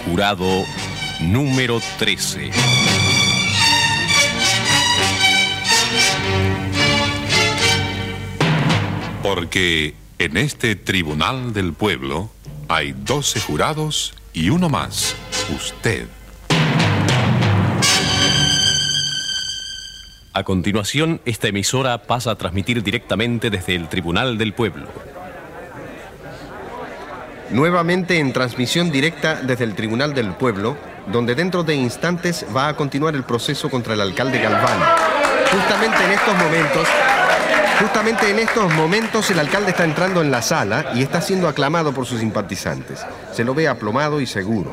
Jurado número 13. Porque en este Tribunal del Pueblo hay 12 jurados y uno más, usted. A continuación, esta emisora pasa a transmitir directamente desde el Tribunal del Pueblo. Nuevamente en transmisión directa desde el Tribunal del Pueblo, donde dentro de instantes va a continuar el proceso contra el alcalde Galván. Justamente en estos momentos el alcalde está entrando en la sala y está siendo aclamado por sus simpatizantes. Se lo ve aplomado y seguro.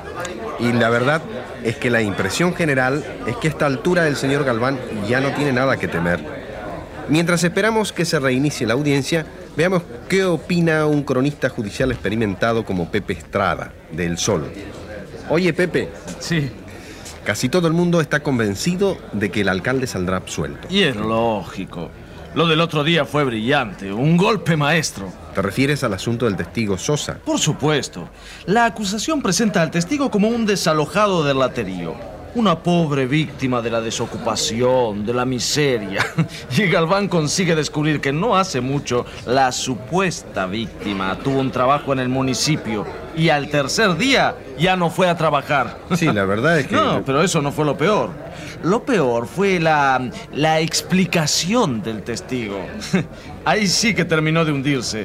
Y la verdad es que la impresión general es que a esta altura el señor Galván ya no tiene nada que temer. Mientras esperamos que se reinicie la audiencia, veamos qué opina un cronista judicial experimentado como Pepe Estrada, de El Sol. Oye, Pepe. Sí. Casi todo el mundo está convencido de que el alcalde saldrá absuelto. Y es lógico. Lo del otro día fue brillante, un golpe maestro. ¿Te refieres al asunto del testigo Sosa? Por supuesto. La acusación presenta al testigo como un desalojado del laterío. Una pobre víctima de la desocupación, de la miseria. Y Galván consigue descubrir que no hace mucho la supuesta víctima tuvo un trabajo en el municipio y al tercer día ya no fue a trabajar. Sí, la verdad es que... No, pero eso no fue lo peor. Lo peor fue la explicación del testigo. Ahí sí que terminó de hundirse.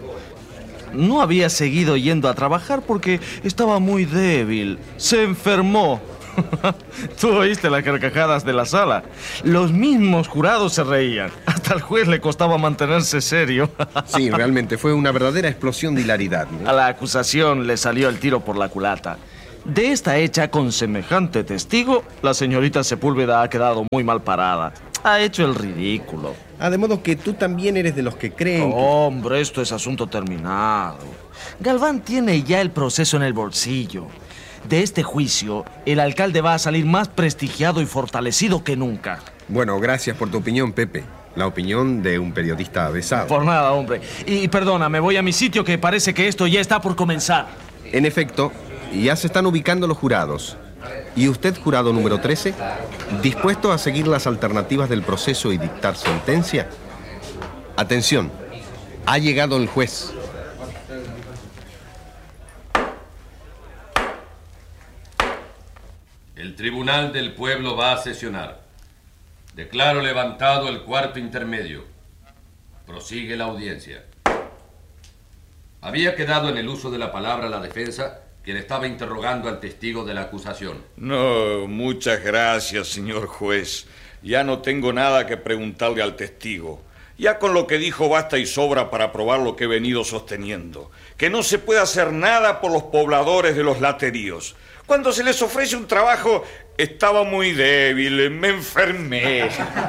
No había seguido yendo a trabajar porque estaba muy débil. Se enfermó. Tú oíste las carcajadas de la sala. Los mismos jurados se reían. Hasta al juez le costaba mantenerse serio. Sí, realmente fue una verdadera explosión de hilaridad, ¿no? A la acusación le salió el tiro por la culata. De esta hecha con semejante testigo, la señorita Sepúlveda ha quedado muy mal parada. Ha hecho el ridículo. De modo que tú también eres de los que creen que... Hombre, esto es asunto terminado. Galván tiene ya el proceso en el bolsillo. De este juicio, el alcalde va a salir más prestigiado y fortalecido que nunca. Bueno, gracias por tu opinión, Pepe. La opinión de un periodista avesado. Por nada, hombre. Y perdona, me voy a mi sitio que parece que esto ya está por comenzar. En efecto, ya se están ubicando los jurados. ¿Y usted, jurado número 13, dispuesto a seguir las alternativas del proceso y dictar sentencia? Atención, ha llegado el juez. El Tribunal del Pueblo va a sesionar. Declaro levantado el cuarto intermedio. Prosigue la audiencia. Había quedado en el uso de la palabra la defensa, quien estaba interrogando al testigo de la acusación. No, muchas gracias, señor juez. Ya no tengo nada que preguntarle al testigo. Ya con lo que dijo basta y sobra para probar lo que he venido sosteniendo. Que no se puede hacer nada por los pobladores de los lateríos. Cuando se les ofrece un trabajo, estaba muy débil, me enfermé.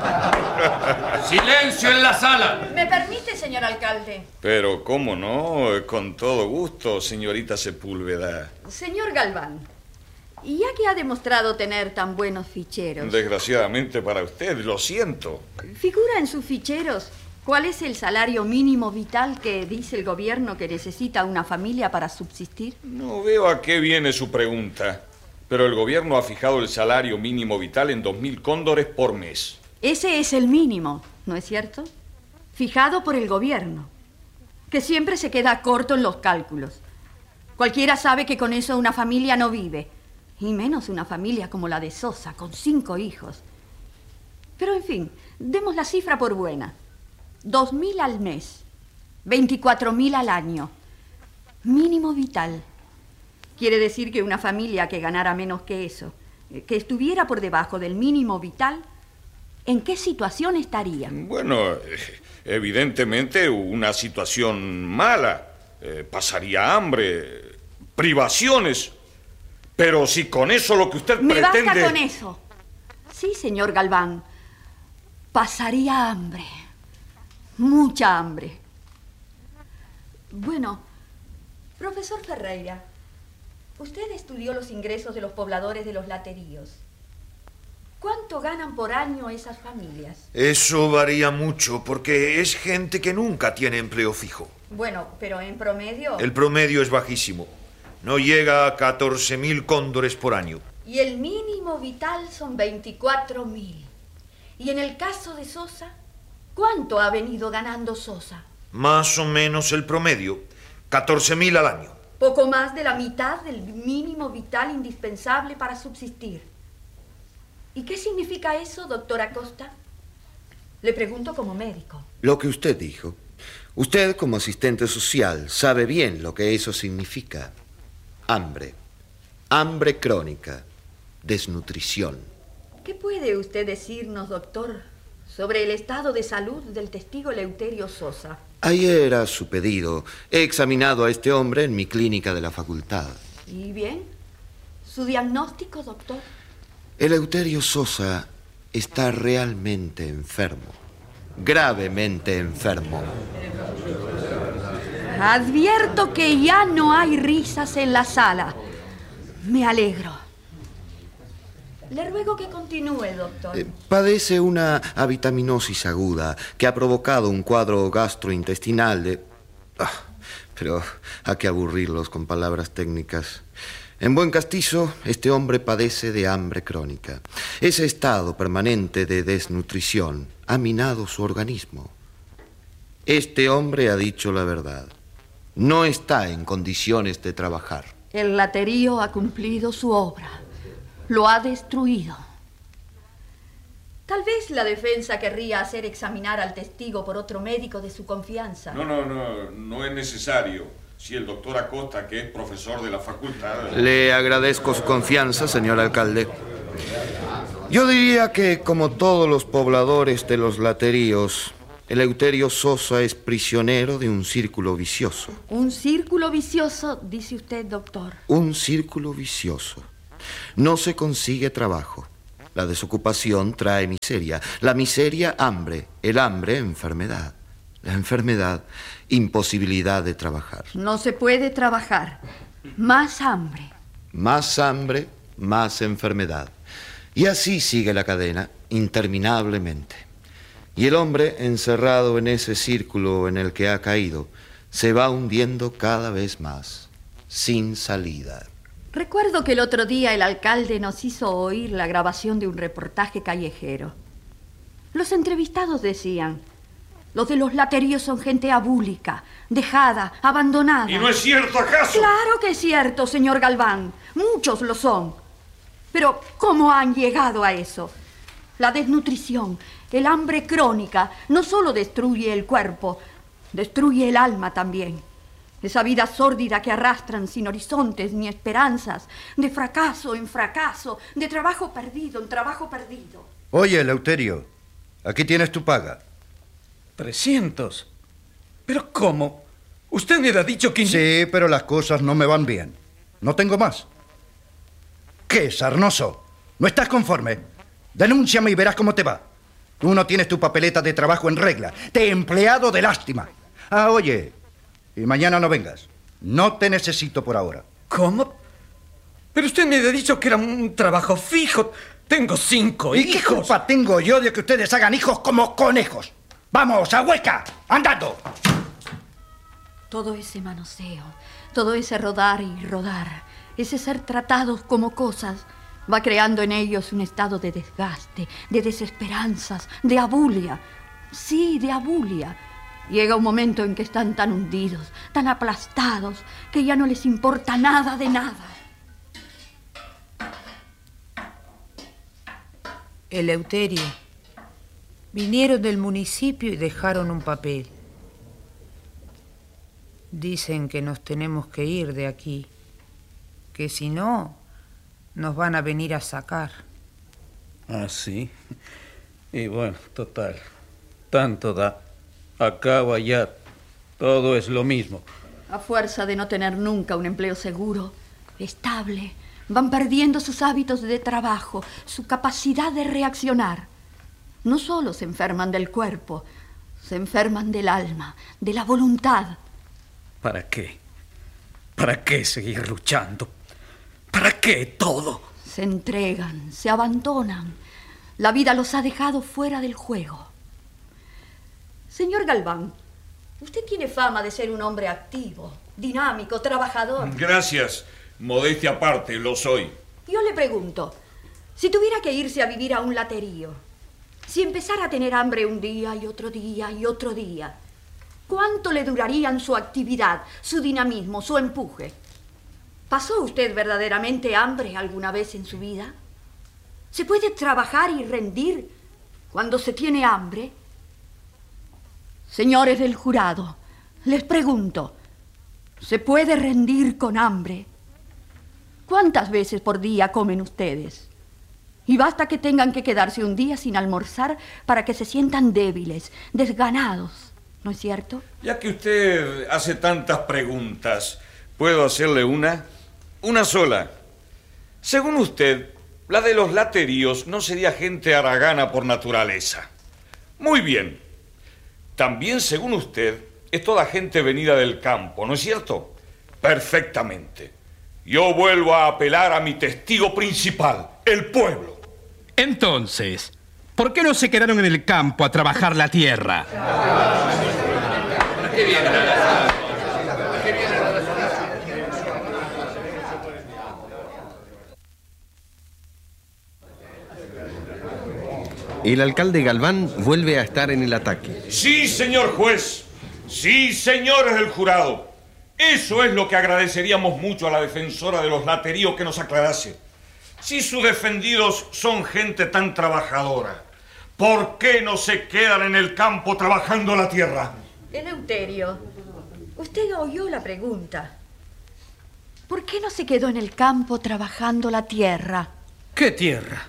¡Silencio en la sala! ¿Me permite, señor alcalde? Pero, ¿cómo no? Con todo gusto, señorita Sepúlveda. Señor Galván, ya que ha demostrado tener tan buenos ficheros... Desgraciadamente para usted, lo siento. ¿Figura en sus ficheros cuál es el salario mínimo vital que dice el gobierno que necesita una familia para subsistir? No veo a qué viene su pregunta, pero el gobierno ha fijado el salario mínimo vital en 2.000 cóndores por mes. Ese es el mínimo, ¿no es cierto? Fijado por el gobierno, que siempre se queda corto en los cálculos. Cualquiera sabe que con eso una familia no vive, y menos una familia como la de Sosa, con 5 hijos. Pero en fin, demos la cifra por buena. 2.000 al mes, 24.000 al año. Mínimo vital. Quiere decir que una familia que ganara menos que eso, que estuviera por debajo del mínimo vital, ¿en qué situación estaría? Bueno, evidentemente una situación mala. Pasaría hambre, privaciones. Pero si con eso lo que usted pretende... Me basta con eso. Sí, señor Galván. Pasaría hambre. Mucha hambre. Bueno, profesor Ferreira, usted estudió los ingresos de los pobladores de los lateríos. ¿Cuánto ganan por año esas familias? Eso varía mucho porque es gente que nunca tiene empleo fijo. Bueno, pero en promedio... El promedio es bajísimo. no llega a 14.000 cóndores por año. Y el mínimo vital son 24.000. Y en el caso de Sosa, ¿cuánto ha venido ganando Sosa? Más o menos el promedio, 14.000 al año. Poco más de la mitad del mínimo vital indispensable para subsistir. ¿Y qué significa eso, doctor Acosta? Le pregunto como médico. Lo que usted dijo. Usted, como asistente social, sabe bien lo que eso significa. Hambre. Hambre crónica. Desnutrición. ¿Qué puede usted decirnos, doctor, sobre el estado de salud del testigo Eleuterio Sosa? Ayer, a su pedido, he examinado a este hombre en mi clínica de la facultad. ¿Y bien? ¿Su diagnóstico, doctor? Eleuterio Sosa está realmente enfermo. Gravemente enfermo. Advierto que ya no hay risas en la sala. Me alegro. Le ruego que continúe, doctor. Padece una avitaminosis aguda que ha provocado un cuadro gastrointestinal de... pero hay que aburrirlos con palabras técnicas. En buen castizo, este hombre padece de hambre crónica. Ese estado permanente de desnutrición ha minado su organismo. Este hombre ha dicho la verdad. No está en condiciones de trabajar. El laterío ha cumplido su obra. Lo ha destruido. Tal vez la defensa querría hacer examinar al testigo por otro médico de su confianza. No es necesario. Si el doctor Acosta, que es profesor de la facultad... Le agradezco su confianza, señor alcalde. Yo diría que, como todos los pobladores de los lateríos, Eleuterio Sosa es prisionero de un círculo vicioso. ¿Un círculo vicioso, dice usted, doctor? Un círculo vicioso. No se consigue trabajo. La desocupación trae miseria. La miseria, hambre. El hambre, enfermedad. La enfermedad, imposibilidad de trabajar. No se puede trabajar. Más hambre. Más hambre, más enfermedad. Y así sigue la cadena, interminablemente. Y el hombre, encerrado en ese círculo en el que ha caído, se va hundiendo cada vez más, sin salida. Recuerdo que el otro día el alcalde nos hizo oír la grabación de un reportaje callejero. Los entrevistados decían: los de los lateríos son gente abúlica, dejada, abandonada. ¿Y no es cierto acaso? Claro que es cierto, señor Galván. Muchos lo son. Pero ¿cómo han llegado a eso? La desnutrición, el hambre crónica, no solo destruye el cuerpo, destruye el alma también. Esa vida sórdida que arrastran sin horizontes ni esperanzas, de fracaso en fracaso, de trabajo perdido en trabajo perdido. Oye, Eleuterio, aquí tienes tu paga. 300. ¿Pero cómo? Usted me ha dicho que... Sí, pero las cosas no me van bien. No tengo más. ¿Qué, sarnoso? ¿No estás conforme? Denúnciame y verás cómo te va. Tú no tienes tu papeleta de trabajo en regla. Te he empleado de lástima. Ah, oye, y mañana no vengas. No te necesito por ahora. ¿Cómo? Pero usted me ha dicho que era un trabajo fijo. Tengo 5 hijos. ¿Y qué culpa tengo yo de que ustedes hagan hijos como conejos? ¡Vamos, a Huesca! ¡Andando! Todo ese manoseo, todo ese rodar y rodar, ese ser tratados como cosas, va creando en ellos un estado de desgaste, de desesperanzas, de abulia. Sí, de abulia. Llega un momento en que están tan hundidos, tan aplastados, que ya no les importa nada de nada. Eleuterio, vinieron del municipio y dejaron un papel. Dicen que nos tenemos que ir de aquí, que si no, nos van a venir a sacar. Ah, sí. Y bueno, total, tanto da. Acá o allá, todo es lo mismo. A fuerza de no tener nunca un empleo seguro, estable, van perdiendo sus hábitos de trabajo, su capacidad de reaccionar. No solo se enferman del cuerpo, se enferman del alma, de la voluntad. ¿Para qué? ¿Para qué seguir luchando? ¿Para qué todo? Se entregan, se abandonan. La vida los ha dejado fuera del juego. Señor Galván, usted tiene fama de ser un hombre activo, dinámico, trabajador. Gracias. Modestia aparte, lo soy. Yo le pregunto, si tuviera que irse a vivir a un laterío, si empezara a tener hambre un día y otro día y otro día, ¿cuánto le durarían su actividad, su dinamismo, su empuje? ¿Pasó usted verdaderamente hambre alguna vez en su vida? ¿Se puede trabajar y rendir cuando se tiene hambre? Señores del jurado, les pregunto, ¿se puede rendir con hambre? ¿Cuántas veces por día comen ustedes? Y basta que tengan que quedarse un día sin almorzar para que se sientan débiles, desganados, ¿no es cierto? Ya que usted hace tantas preguntas, ¿puedo hacerle una? Una sola. Según usted, la de los lateríos no sería gente haragana por naturaleza. Muy bien. También, según usted, es toda gente venida del campo, ¿no es cierto? Perfectamente. Yo vuelvo a apelar a mi testigo principal, el pueblo. Entonces, ¿por qué no se quedaron en el campo a trabajar la tierra? El alcalde Galván vuelve a estar en el ataque. Sí, señor juez. Sí, señores del jurado. Eso es lo que agradeceríamos mucho a la defensora de los lateríos que nos aclarase. Si sus defendidos son gente tan trabajadora, ¿por qué no se quedan en el campo trabajando la tierra? Eleuterio, usted oyó la pregunta. ¿Por qué no se quedó en el campo trabajando la tierra? ¿Qué tierra?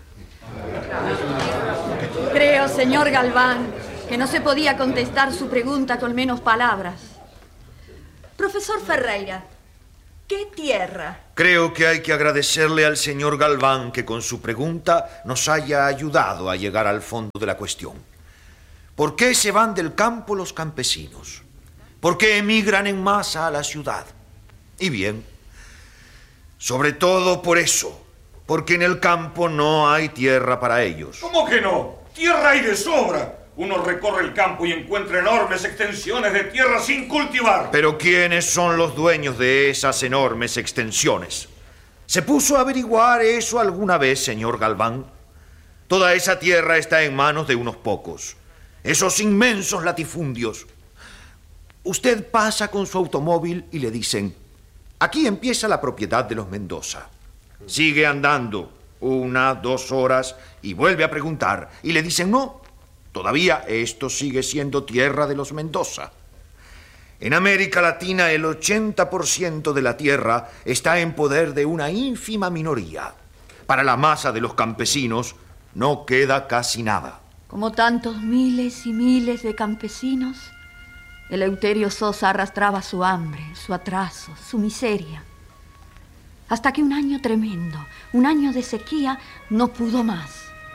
Creo, señor Galván, que no se podía contestar su pregunta con menos palabras. Profesor Ferreira, ¿qué tierra? Creo que hay que agradecerle al señor Galván que con su pregunta nos haya ayudado a llegar al fondo de la cuestión. ¿Por qué se van del campo los campesinos? ¿Por qué emigran en masa a la ciudad? Y bien, sobre todo por eso, porque en el campo no hay tierra para ellos. ¿Cómo que no? Tierra hay de sobra. Uno recorre el campo y encuentra enormes extensiones de tierra sin cultivar. Pero ¿quiénes son los dueños de esas enormes extensiones? ¿Se puso a averiguar eso alguna vez, señor Galván? Toda esa tierra está en manos de unos pocos. Esos inmensos latifundios. Usted pasa con su automóvil y le dicen: aquí empieza la propiedad de los Mendoza. Sigue andando 1, 2 horas y vuelve a preguntar y le dicen: no, todavía esto sigue siendo tierra de los Mendoza. En América Latina el 80% de la tierra está en poder de una ínfima minoría. Para la masa de los campesinos no queda casi nada. Como tantos miles y miles de campesinos, Eleuterio Sosa arrastraba su hambre, su atraso, su miseria. Hasta que un año tremendo, un año de sequía, no pudo más.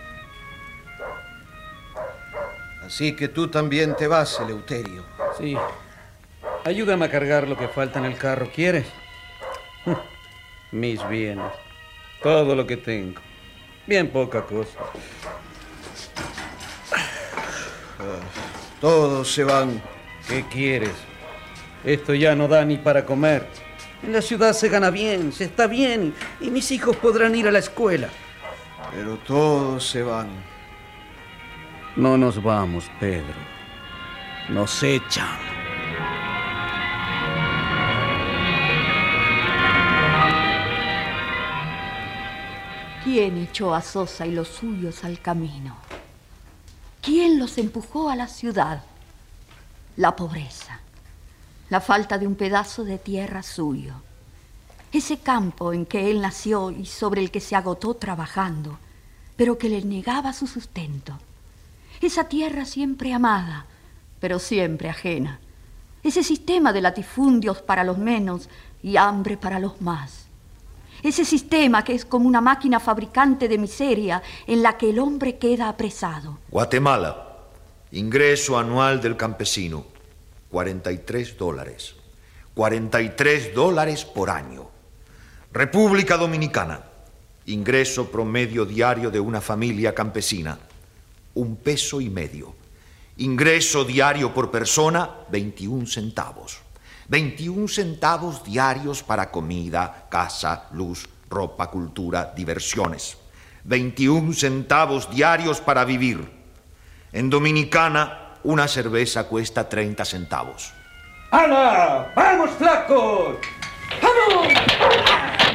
Así que tú también te vas, Eleuterio. Sí. Ayúdame a cargar lo que falta en el carro, ¿quieres? Mis bienes. Todo lo que tengo. Bien poca cosa. Todos se van. ¿Qué quieres? Esto ya no da ni para comer. En la ciudad se gana bien, se está bien, y mis hijos podrán ir a la escuela. Pero todos se van. No nos vamos, Pedro. Nos echan. ¿Quién echó a Sosa y los suyos al camino? ¿Quién los empujó a la ciudad? La pobreza, la falta de un pedazo de tierra suyo. Ese campo en que él nació y sobre el que se agotó trabajando, pero que le negaba su sustento. Esa tierra siempre amada, pero siempre ajena. Ese sistema de latifundios para los menos y hambre para los más. Ese sistema que es como una máquina fabricante de miseria en la que el hombre queda apresado. Guatemala. Ingreso anual del campesino, $43. $43 por año. República Dominicana. Ingreso promedio diario de una familia campesina, $1.50 pesos. Ingreso diario por persona, 21 centavos. 21 centavos diarios para comida, casa, luz, ropa, cultura, diversiones. 21 centavos diarios para vivir. En Dominicana, una cerveza cuesta 30 centavos. ¡Ana! ¡Vamos, flacos! ¡Vamos!